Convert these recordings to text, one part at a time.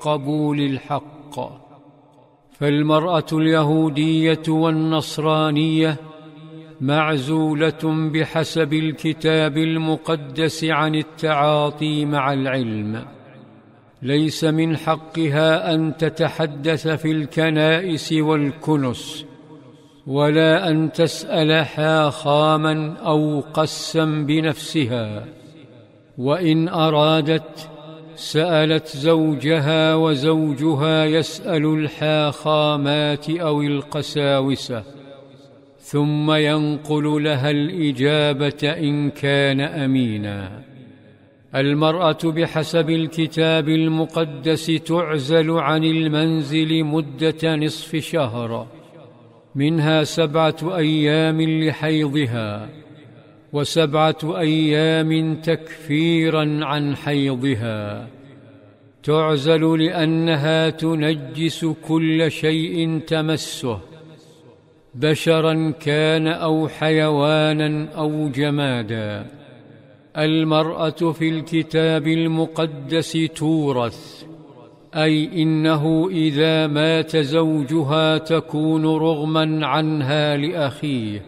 قبول الحق. فالمرأة اليهودية والنصرانية معزولة بحسب الكتاب المقدس عن التعاطي مع العلم. ليس من حقها أن تتحدث في الكنائس والكنس، ولا أن تسأل حاخاما أو قسا بنفسها، وإن أرادت سألت زوجها، وزوجها يسأل الحاخامات أو القساوسة، ثم ينقل لها الإجابة إن كان أمينا. المرأة بحسب الكتاب المقدس تعزل عن المنزل مدة نصف شهر، منها 7 أيام لحيضها، و7 أيام تكفيرا عن حيضها. تعزل لأنها تنجس كل شيء تمسه، بشرا كان أو حيوانا أو جمادا. المرأة في الكتاب المقدس تورث، أي إنه إذا مات زوجها تكون رغما عنها لأخيه.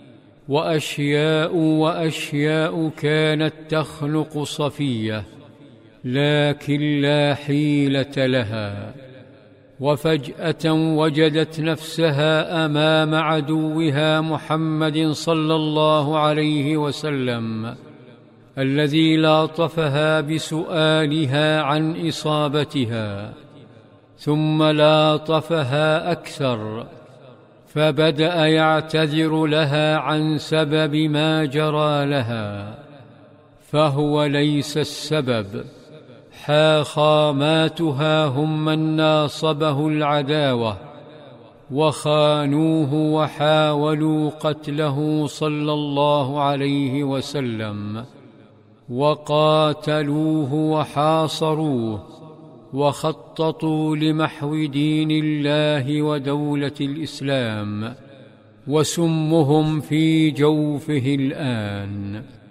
وأشياء كانت تخنق صفية، لكن لا حيلة لها، وفجأة وجدت نفسها أمام عدوها محمد صلى الله عليه وسلم، الذي لاطفها بسؤالها عن إصابتها، ثم لاطفها أكثر، فبدأ يعتذر لها عن سبب ما جرى لها، فهو ليس السبب. حاخاماتها هم من ناصبه العداوة، وخانوه وحاولوا قتله صلى الله عليه وسلم، وقاتلوه وحاصروه، وخططوا لمحو دين الله ودولة الإسلام، وسمهم في جوفه الآن.